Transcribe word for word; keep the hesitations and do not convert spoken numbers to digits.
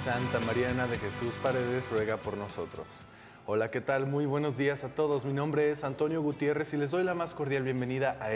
Santa Mariana de Jesús Paredes, ruega por nosotros. Hola, ¿qué tal? Muy buenos días a todos. Mi nombre es Antonio Gutiérrez y les doy la más cordial bienvenida a